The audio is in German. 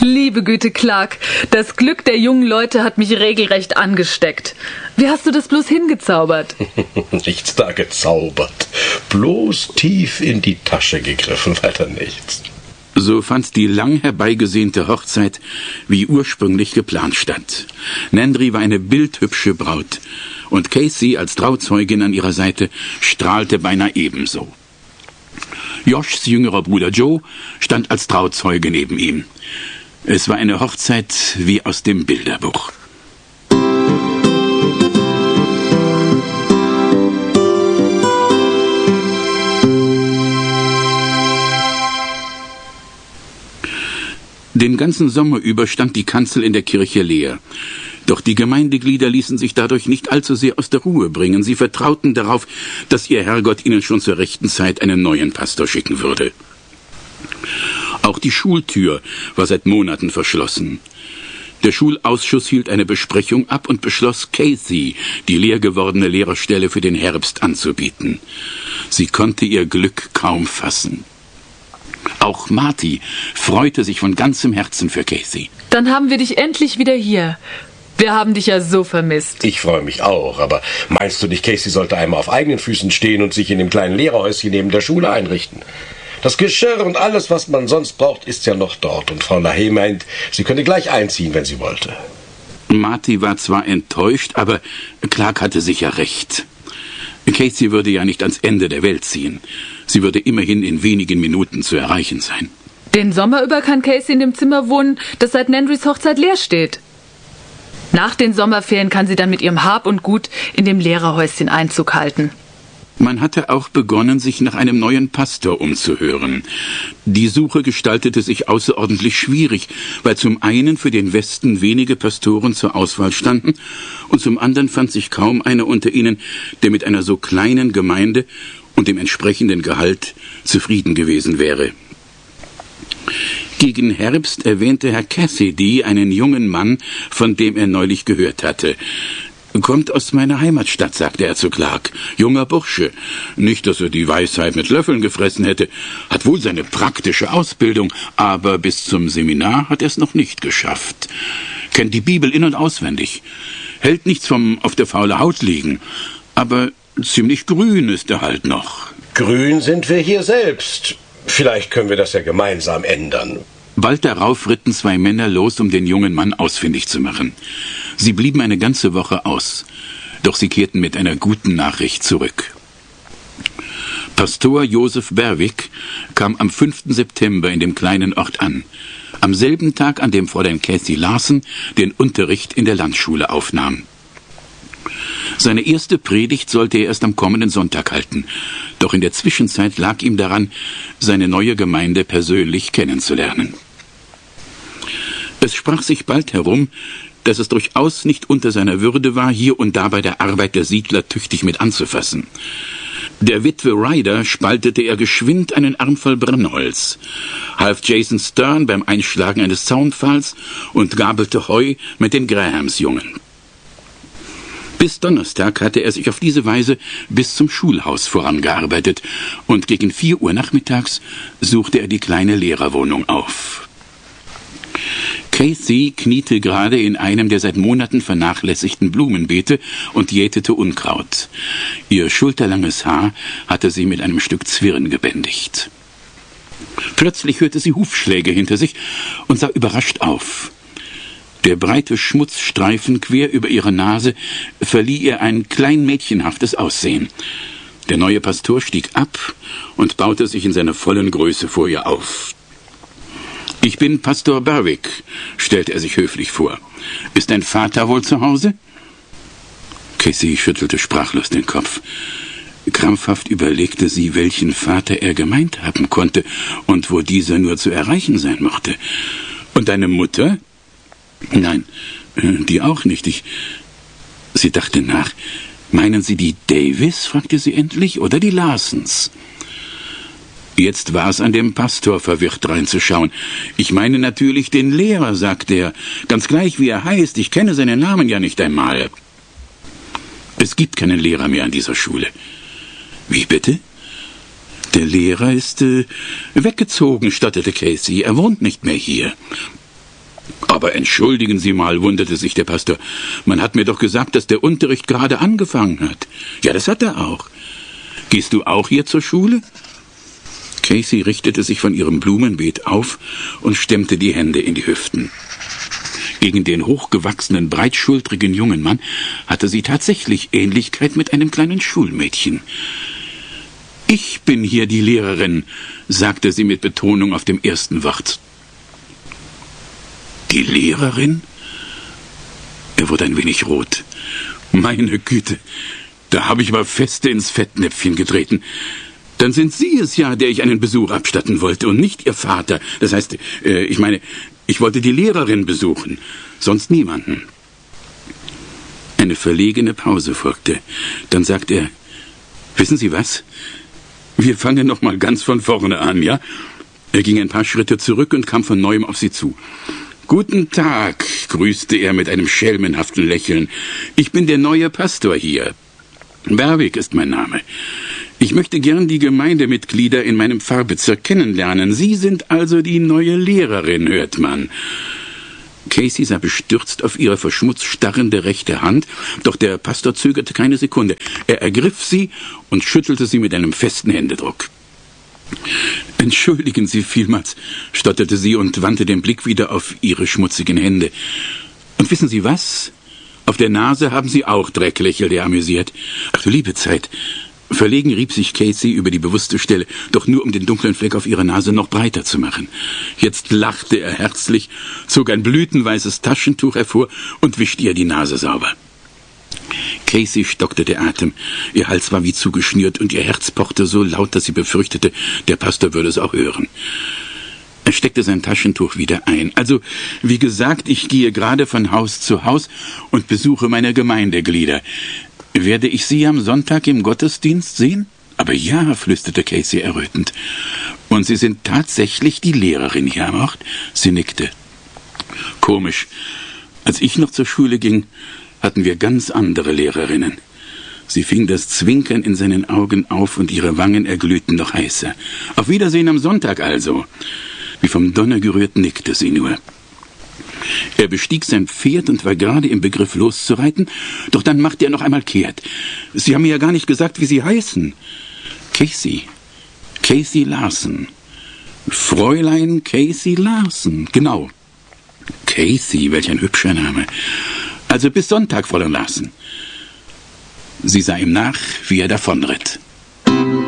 Liebe Güte, Clark, das Glück der jungen Leute hat mich regelrecht angesteckt. Wie hast du das bloß hingezaubert? Nichts da gezaubert. Bloß tief in die Tasche gegriffen, weiter nichts. So fand die lang herbeigesehnte Hochzeit wie ursprünglich geplant statt. Nandry war eine bildhübsche Braut und Casey als Trauzeugin an ihrer Seite strahlte beinahe ebenso. Joshs jüngerer Bruder Joe stand als Trauzeuge neben ihm. Es war eine Hochzeit wie aus dem Bilderbuch. Den ganzen Sommer über stand die Kanzel in der Kirche leer. Doch die Gemeindeglieder ließen sich dadurch nicht allzu sehr aus der Ruhe bringen. Sie vertrauten darauf, dass ihr Herrgott ihnen schon zur rechten Zeit einen neuen Pastor schicken würde. Auch die Schultür war seit Monaten verschlossen. Der Schulausschuss hielt eine Besprechung ab und beschloss, Casey die leer gewordene Lehrerstelle für den Herbst anzubieten. Sie konnte ihr Glück kaum fassen. Auch Marty freute sich von ganzem Herzen für Casey. Dann haben wir dich endlich wieder hier. Wir haben dich ja so vermisst. Ich freue mich auch, aber meinst du nicht, Casey sollte einmal auf eigenen Füßen stehen und sich in dem kleinen Lehrerhäuschen neben der Schule einrichten? Das Geschirr und alles, was man sonst braucht, ist ja noch dort. Und Frau LaHaye meint, sie könne gleich einziehen, wenn sie wollte. Marty war zwar enttäuscht, aber Clark hatte sicher recht. Casey würde ja nicht ans Ende der Welt ziehen. Sie würde immerhin in wenigen Minuten zu erreichen sein. Den Sommer über kann Casey in dem Zimmer wohnen, das seit Nandrys Hochzeit leer steht. Nach den Sommerferien kann sie dann mit ihrem Hab und Gut in dem Lehrerhäuschen Einzug halten. Man hatte auch begonnen, sich nach einem neuen Pastor umzuhören. Die Suche gestaltete sich außerordentlich schwierig, weil zum einen für den Westen wenige Pastoren zur Auswahl standen und zum anderen fand sich kaum einer unter ihnen, der mit einer so kleinen Gemeinde und dem entsprechenden Gehalt zufrieden gewesen wäre. Gegen Herbst erwähnte Herr Cassidy einen jungen Mann, von dem er neulich gehört hatte. »Kommt aus meiner Heimatstadt«, sagte er zu Clark. »Junger Bursche. Nicht, dass er die Weisheit mit Löffeln gefressen hätte. Hat wohl seine praktische Ausbildung, aber bis zum Seminar hat er es noch nicht geschafft. Kennt die Bibel in- und auswendig. Hält nichts vom auf der faule Haut liegen. Aber ziemlich grün ist er halt noch.« Grün sind wir hier selbst. Vielleicht können wir das ja gemeinsam ändern. Bald darauf ritten zwei Männer los, um den jungen Mann ausfindig zu machen. Sie blieben eine ganze Woche aus, doch sie kehrten mit einer guten Nachricht zurück. Pastor Joseph Berwick kam am 5. September in dem kleinen Ort an, am selben Tag, an dem Fräulein Cathy Larson den Unterricht in der Landschule aufnahm. Seine erste Predigt sollte er erst am kommenden Sonntag halten, doch in der Zwischenzeit lag ihm daran, seine neue Gemeinde persönlich kennenzulernen. Es sprach sich bald herum, dass es durchaus nicht unter seiner Würde war, hier und da bei der Arbeit der Siedler tüchtig mit anzufassen. Der Witwe Ryder spaltete er geschwind einen Arm voll Brennholz, half Jason Stern beim Einschlagen eines Zaunpfahls und gabelte Heu mit den Grahams-Jungen. Bis Donnerstag hatte er sich auf diese Weise bis zum Schulhaus vorangearbeitet und gegen 4 Uhr nachmittags suchte er die kleine Lehrerwohnung auf. Casey kniete gerade in einem der seit Monaten vernachlässigten Blumenbeete und jätete Unkraut. Ihr schulterlanges Haar hatte sie mit einem Stück Zwirn gebändigt. Plötzlich hörte sie Hufschläge hinter sich und sah überrascht auf. Der breite Schmutzstreifen quer über ihre Nase verlieh ihr ein klein mädchenhaftes Aussehen. Der neue Pastor stieg ab und baute sich in seiner vollen Größe vor ihr auf. »Ich bin Pastor Berwick«, stellte er sich höflich vor. »Ist dein Vater wohl zu Hause?« Casey schüttelte sprachlos den Kopf. Krampfhaft überlegte sie, welchen Vater er gemeint haben konnte und wo dieser nur zu erreichen sein mochte. »Und deine Mutter?« »Nein, die auch nicht. Sie dachte nach. »Meinen Sie die Davis?«, fragte sie endlich, »oder die Larsons?« Jetzt war es an dem Pastor, verwirrt reinzuschauen. »Ich meine natürlich den Lehrer«, sagte er. »Ganz gleich, wie er heißt. Ich kenne seinen Namen ja nicht einmal.« »Es gibt keinen Lehrer mehr an dieser Schule.« »Wie bitte?« »Der Lehrer ist weggezogen«, stotterte Casey. »Er wohnt nicht mehr hier.« »Aber entschuldigen Sie mal«, wunderte sich der Pastor. »Man hat mir doch gesagt, dass der Unterricht gerade angefangen hat.« »Ja, das hat er auch. Gehst du auch hier zur Schule?« Casey richtete sich von ihrem Blumenbeet auf und stemmte die Hände in die Hüften. Gegen den hochgewachsenen, breitschultrigen jungen Mann hatte sie tatsächlich Ähnlichkeit mit einem kleinen Schulmädchen. »Ich bin hier die Lehrerin«, sagte sie mit Betonung auf dem ersten Wort. »Die Lehrerin?« Er wurde ein wenig rot. »Meine Güte, da habe ich aber feste ins Fettnäpfchen getreten. Dann sind Sie es ja, der ich einen Besuch abstatten wollte und nicht Ihr Vater. Das heißt, ich wollte die Lehrerin besuchen, sonst niemanden.« Eine verlegene Pause folgte. Dann sagte er, »Wissen Sie was? Wir fangen noch mal ganz von vorne an, ja?« Er ging ein paar Schritte zurück und kam von neuem auf sie zu. »Guten Tag«, grüßte er mit einem schelmenhaften Lächeln. »Ich bin der neue Pastor hier. Berwick ist mein Name. Ich möchte gern die Gemeindemitglieder in meinem Pfarrbezirk kennenlernen. Sie sind also die neue Lehrerin, hört man.« Casey sah bestürzt auf ihre verschmutzt starrende rechte Hand, doch der Pastor zögerte keine Sekunde. Er ergriff sie und schüttelte sie mit einem festen Händedruck. »Entschuldigen Sie vielmals«, stotterte sie und wandte den Blick wieder auf ihre schmutzigen Hände. »Und wissen Sie was? Auf der Nase haben Sie auch Dreck«, lächelte er amüsiert. »Ach du liebe Zeit!« Verlegen rieb sich Casey über die bewusste Stelle, doch nur um den dunklen Fleck auf ihrer Nase noch breiter zu machen. Jetzt lachte er herzlich, zog ein blütenweißes Taschentuch hervor und wischte ihr die Nase sauber. Casey stockte der Atem. Ihr Hals war wie zugeschnürt und ihr Herz pochte so laut, dass sie befürchtete, der Pastor würde es auch hören. Er steckte sein Taschentuch wieder ein. »Also, wie gesagt, ich gehe gerade von Haus zu Haus und besuche meine Gemeindeglieder. Werde ich Sie am Sonntag im Gottesdienst sehen?« »Aber ja«, flüsterte Casey errötend. »Und Sie sind tatsächlich die Lehrerin hier am Ort?« Sie nickte. »Komisch. Als ich noch zur Schule ging, hatten wir ganz andere Lehrerinnen.« Sie fing das Zwinkern in seinen Augen auf und ihre Wangen erglühten noch heißer. »Auf Wiedersehen am Sonntag also.« Wie vom Donner gerührt nickte sie nur. Er bestieg sein Pferd und war gerade im Begriff loszureiten, doch dann machte er noch einmal kehrt. »Sie haben mir ja gar nicht gesagt, wie Sie heißen.« »Casey. Casey Larsen. Fräulein Casey Larsen. Genau.« »Casey, welch ein hübscher Name. Also bis Sonntag, Fräulein Larsen.« Sie sah ihm nach, wie er davonritt.